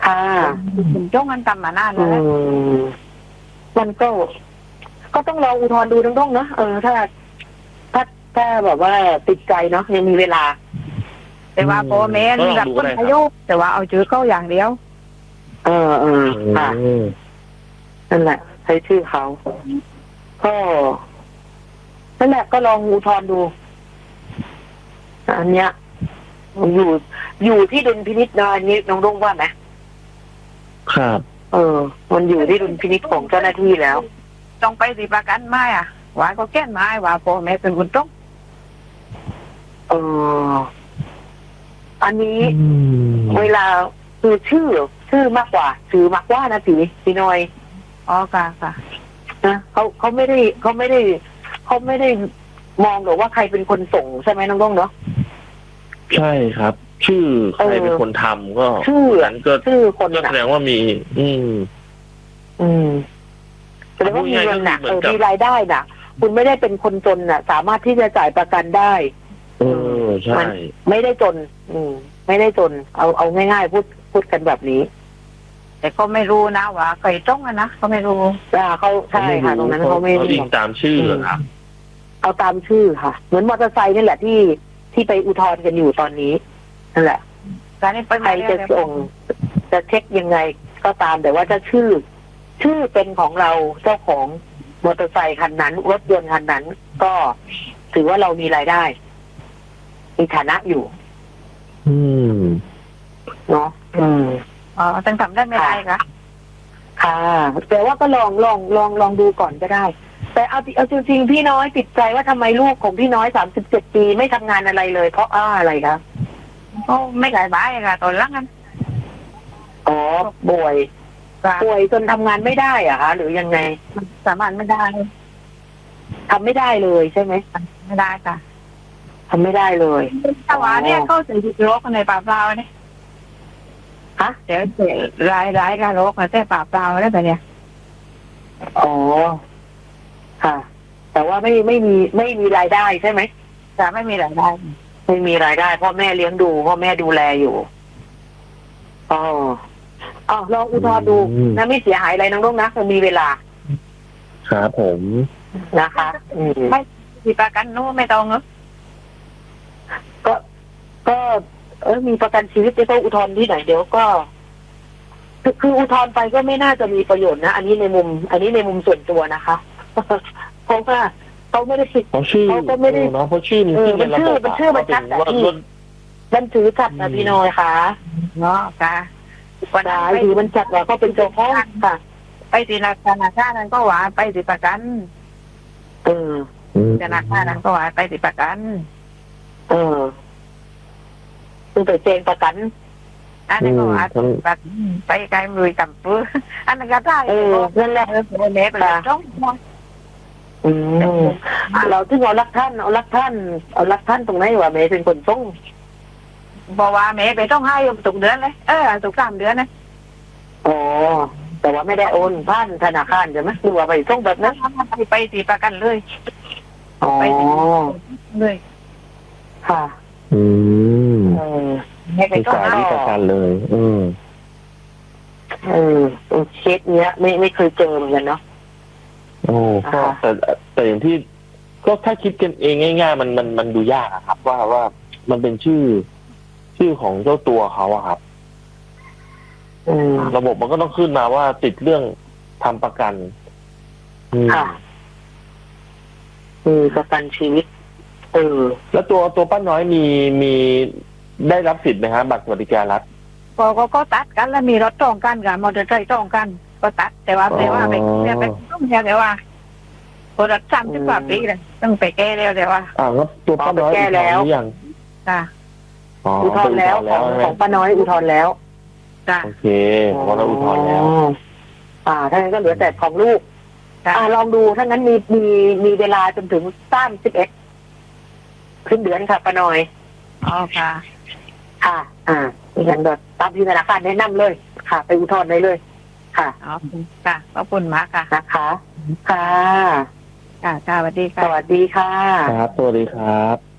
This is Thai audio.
ค่ะคุณจ้องมันทำมานานแล้วมันก็ต้องรออุทธรณ์ดูต้องเนาะถ้าแบบว่าติดใจเนาะยังมีเวลาแต่ว่าพ่อแม่รับคนพยุแต่ว่าเอาชื่อเขาอย่างเดียวค่ะนั่นแหละใช้ชื่อเขาก็นั่นแหละก็ลองอุทธรณ์ดูอันเนี้ยอยู่ที่ดุลพินิจนะอันนี้น้องรุ่งว่าไหมครับมันอยู่ที่ดุลพินิจของเจ้าหน้าที่แล้วต้องไปสิประกันไม่ว่าก็แก้ไม้ว่าพ่อแม่เป็นคนต้องอันนี้เวลาคือชื่อมากกว่าชื่อมากกว่านะพี่น้อยค่ะนะเขาไม่ได้มองหรอกว่าใครเป็นคนส่งใช่ไหมน้องต้องเนาะใช่ครับชื่อใครเป็นคนทำก็นั้นก็ชื่อคนก็แสดงว่ามีแสดงว่ามีเงินหนักมีรายได้น่ะคุณไม่ได้เป็นคนจนน่ะสามารถที่จะจ่ายประกันได้ใช่ไม่ได้จนไม่ได้จนเอาง่ายๆพูดกันแบบนี้แต่เขาไม่รู้นะว่าใครต้องนะเขาไม่รู้เขาใช่ค่ะตรงนั้นเขาไม่อิงตามชื่อครับเอาตามชื่อค่ะเหมือนมอเตอร์ไซค์นี่แหละที่ไปอุทธรณ์กันอยู่ตอนนี้นั่นแหละใครจะส่งจะเช็คยังไงก็ตามแต่ว่าถ้าชื่อเป็นของเราเจ้าของมอเตอร์ไซค์คันนั้นรถยนต์คันนั้นก็ถือว่าเรามีรายได้มีฐานะอยู่เนาะต้องทำได้ไม่ได้ค่ะแต่ว่าก็ลองดูก่อนก็ได้แต่เอาจริงๆพี่น้อยติดใจว่าทำไมลูกของพี่น้อย37 ปีไม่ทำงานอะไรเลยเพราะอะไรคะไม่ขายบ้ายค่ะตอนหลังนั้นป่วยจนทำงานไม่ได้อะคะหรือยังไงสามารถไม่ได้ทำไม่ได้เลยใช่ไหมไม่ได้ค่ะทำไม่ได้เลยแต่ว่าเนี่ยเขาใส่โรคในป่าเปล่าเนี่ยเดี๋ยวร้ายการโรคแต่ป่าเปล่าได้แบบเนี้ยค่ะแต่ว่าไม่มีรายได้ใช่ไหมจะไม่มีรายได้ไม่มีรายได้พ่อแม่เลี้ยงดูพ่อแม่ดูแลอยู่ลองอุทธรณ์ดูนะไม่เสียหายอะไรน้องลูกนะยังมีเวลาครับผมนะคะไม่มีประกันนู้ไม่ต้องก็มีประกันชีวิตจะต้องอุทธรณ์ที่ไหนเดี๋ยวก็คืออุทธรณ์ไปก็ไม่น่าจะมีประโยชน์นะอันนี้ในมุมส่วนตัวนะคะเพราะว่าเขาไม่ได้เขาก็ไม่ได้เนาะเพราะชื่อมันชื่อมันชัดแต่ที่มันถือจัดนะพี่น้อยค่ะค่ะวันไหนถือมันจัดว่าเขาเป็นเจ้าของค่ะไปที่ธนาคารนั้นก็ว่าไปที่ประกันธนาคารนั้นก็ว่าไปที่ประกันคือไปเจนประกันอันนี้ก็ว่าไปไกลมือกับปื้ออันนั้นก็ได้นั่นแหละเน็บเลยจ้องเราถึงเอารักท่านตรงไหนว่าเมย์เป็นคนส่งบอกว่าเมย์ไปต้องให้ตุกเดือนเลยตุก3 เดือนนะแต่ว่าไม่ได้โอนผ่านธนาคารใช่ไหมหรือว่าไปส่งแบบนั้นไปตีประกันเลยไปเลยค่ะไม่ไปต้องให้ประกันเลยเคสเนี้ยไม่เคยเจอเหมือนกันเนาะก็แต่อย่างที่ก็ถ้าคิดกันเองง่ายๆมันดูยากครับว่ามันเป็นชื่อของเจ้าตัวเขาอะครับระบบมันก็ต้องขึ้นมาว่าติดเรื่องทำประกันประกันชีวิตแล้วตัวป้าน้อยมีได้รับสิทธิ์ไหมครับบัตรสวัสดิการรัฐก็ตัดกันแล้วมีรถต้องกันกับมอเตอร์ไซค์ต้องกันก็ตัดแต่ว่าไปต้องแต่ว่าคนละ30 กว่าปีเลยต้องไปแก้แล้วแต่ว่าแล้วตัวป้าน้อยแก้แล้วยังอุทธรณ์แล้วของป้าน้อยอุทธรณ์แล้วโอเคเราอุทธรณ์แล้วถ้างั้นก็เหลือแต่ของลูกลองดูถ้างั้นมีเวลาจนถึง31 ขึ้นเดือนค่ะป้าน้อยค่ะอย่างแบบตามที่ธนาคารแนะนำเลยค่ะไปอุทธรณ์ได้เลยค่ะค่ะขอบคุณมากค่ะนะคะค่ะสวัสดีค่ะสวัสดีค่ะครับสวัสดีครับ